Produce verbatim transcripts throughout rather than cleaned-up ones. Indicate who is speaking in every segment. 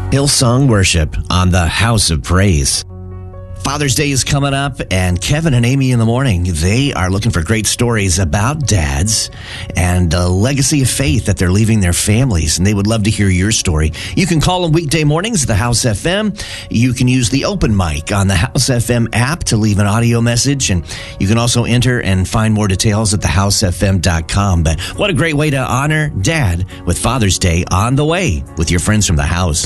Speaker 1: Hillsong Worship on the House of Praise. Father's Day is coming up, and Kevin and Amy in the morning, they are looking for great stories about dads and the legacy of faith that they're leaving their families, and they would love to hear your story. You can call them weekday mornings at the House F M. You can use the open mic on the House F M app to leave an audio message, and you can also enter and find more details at the house f m dot com. But what a great way to honor Dad with Father's Day on the way with your friends from the house.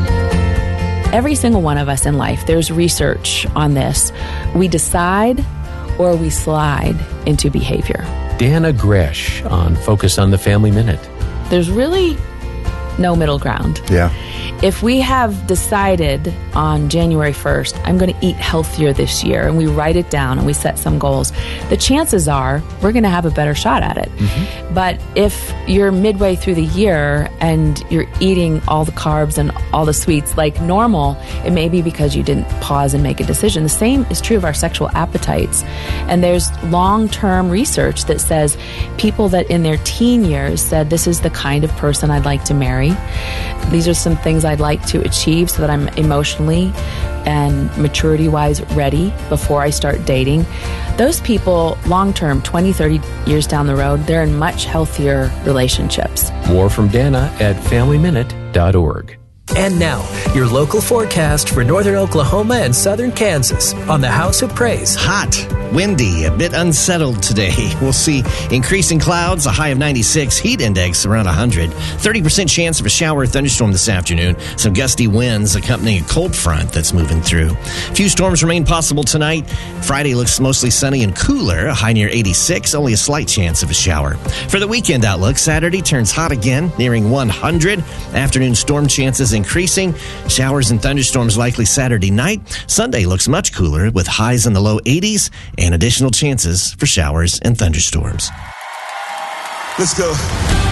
Speaker 2: Every single one of us in life, there's research on this. We decide or we slide into behavior.
Speaker 3: Dana Gresh on Focus on the Family Minute.
Speaker 2: There's really no middle ground.
Speaker 4: Yeah.
Speaker 2: If we have decided on January first, I'm going to eat healthier this year, and we write it down and we set some goals, the chances are we're going to have a better shot at it. Mm-hmm. But if you're midway through the year and you're eating all the carbs and all the sweets like normal, it may be because you didn't pause and make a decision. The same is true of our sexual appetites. And there's long-term research that says people that in their teen years said, this is the kind of person I'd like to marry. These are some things I'd like to achieve so that I'm emotionally and maturity-wise ready before I start dating. Those people, long-term, twenty, thirty years down the road, they're in much healthier relationships.
Speaker 3: More from Dana at family minute dot org.
Speaker 5: And now, your local forecast for northern Oklahoma and southern Kansas on the House of Praise.
Speaker 1: Hot, windy, a bit unsettled today. We'll see increasing clouds, a high of ninety-six, heat index around one hundred, thirty percent chance of a shower or thunderstorm this afternoon, some gusty winds accompanying a cold front that's moving through. A few storms remain possible tonight. Friday looks mostly sunny and cooler, a high near eighty-six, only a slight chance of a shower. For the weekend outlook, Saturday turns hot again, nearing one hundred. Afternoon storm chances increasing. Showers and thunderstorms likely Saturday night. Sunday looks much cooler with highs in the low eighties and additional chances for showers and thunderstorms.
Speaker 4: Let's go.